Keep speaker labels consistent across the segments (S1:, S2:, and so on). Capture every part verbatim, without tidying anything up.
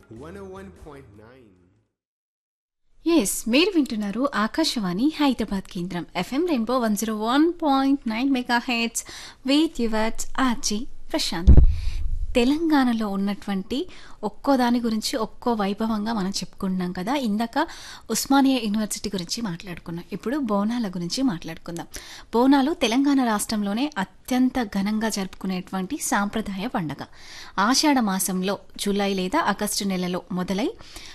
S1: one oh one point nine.
S2: Yes మీరు వింటున్నారు ఆకాశవాణి హైదరాబాద్ కేంద్రం FM rainbow one zero one point nine mega heads with yours RG Prashanth. తెలంగాణలో ఉన్నటువంటి ఒక్కో దాని గురించి ఒక్కో వైభవంగా మనం చెప్పుకుంటున్నాం కదా. ఇందాక ఉస్మానియా యూనివర్సిటీ గురించి మాట్లాడుకున్నాం, ఇప్పుడు బోనాల గురించి మాట్లాడుకుందాం. బోనాలు తెలంగాణ రాష్ట్రంలోనే అత్యంత ఘనంగా జరుపుకునేటువంటి సాంప్రదాయ పండగ. ఆషాఢ మాసంలో జూలై లేదా ఆగస్టు నెలలో మొదలై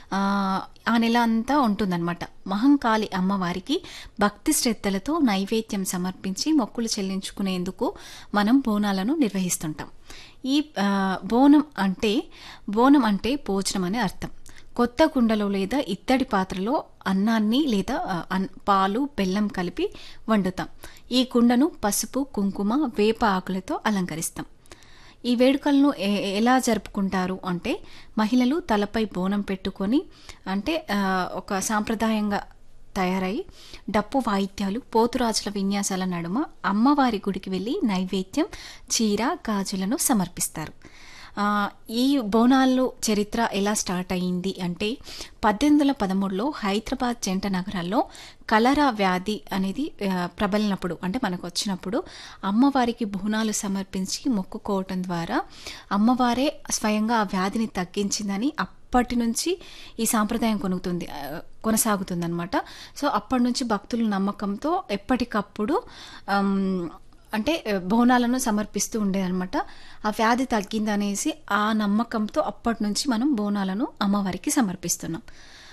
S2: ఆ నెల అంతా ఉంటుందన్నమాట. మహంకాళి అమ్మవారికి భక్తి శ్రద్ధలతో నైవేద్యం సమర్పించి మొక్కులు చెల్లించుకునేందుకు మనం బోనాలను నిర్వహిస్తుంటాం. ఈ బోనం అంటే బోనం అంటే భోజనం అనే అర్థం. కొత్త కుండలో లేదా ఇత్తడి పాత్రలో అన్నాన్ని లేదా పాలు బెల్లం కలిపి వండుతాం. ఈ కుండను పసుపు కుంకుమ వేప ఆకులతో అలంకరిస్తాం. ఈ వేడుకలను ఎలా జరుపుకుంటారు అంటే మహిళలు తలపై బోనం పెట్టుకొని అంటే ఒక సాంప్రదాయంగా తయారై డప్పు వాయిద్యాలు పోతురాజుల విన్యాసాల నడుమ అమ్మవారి గుడికి వెళ్ళి నైవేద్యం చీర గాజులను సమర్పిస్తారు. ఈ బోనాలు చరిత్ర ఎలా స్టార్ట్ అయ్యింది అంటే పద్దెనిమిది వందల పదమూడులో హైదరాబాద్ జంట నగరాల్లో కలరా వ్యాధి అనేది ప్రబలినప్పుడు అంటే మనకు వచ్చినప్పుడు అమ్మవారికి బోనాలు సమర్పించి మొక్కుకోవటం ద్వారా అమ్మవారే స్వయంగా ఆ వ్యాధిని తగ్గించిందని అప్పటి నుంచి ఈ సాంప్రదాయం కొనుగుతుంది కొనసాగుతుంది అనమాట. సో అప్పటి నుంచి భక్తుల నమ్మకంతో ఎప్పటికప్పుడు అంటే బోనాలను సమర్పిస్తూ ఉండేదన్నమాట. ఆ వ్యాధి తగ్గిందనేసి ఆ నమ్మకంతో అప్పటి నుంచి మనం బోనాలను అమ్మవారికి సమర్పిస్తున్నాం.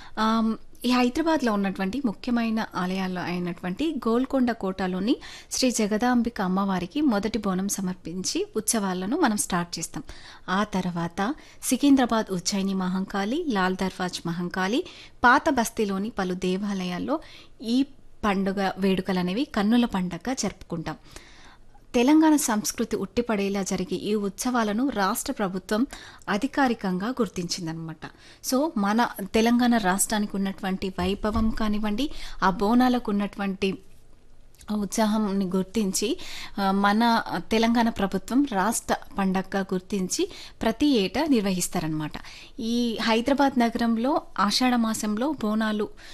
S2: ఈ హైదరాబాద్లో ఉన్నటువంటి ముఖ్యమైన ఆలయాల్లో అయినటువంటి గోల్కొండ కోటలోని శ్రీ జగదాంబిక అమ్మవారికి మొదటి బోనం సమర్పించి ఉత్సవాలను మనం స్టార్ట్ చేస్తాం. ఆ తర్వాత సికింద్రాబాద్ ఉజ్జయిని మహంకాళి, లాల్ దర్వాజ్ మహంకాళి, పాత బస్తీలోని పలు దేవాలయాల్లో ఈ పండుగ వేడుకలు అనేవి కన్నుల పండుగగా జరుపుకుంటాం. తెలంగాణ సంస్కృతి ఉట్టిపడేలా జరిగే ఈ ఉత్సవాలను రాష్ట్ర ప్రభుత్వం అధికారికంగా గుర్తించిందనమాట. సో మన తెలంగాణ రాష్ట్రానికి ఉన్నటువంటి వైభవం కానివ్వండి, ఆ బోనాలకు ఉన్నటువంటి ఉత్సాహాన్ని గుర్తించి మన తెలంగాణ ప్రభుత్వం రాష్ట్ర పండగగా గుర్తించి ప్రతి ఏటా నిర్వహిస్తారనమాట. ఈ హైదరాబాద్ నగరంలో ఆషాఢ మాసంలో బోనాలు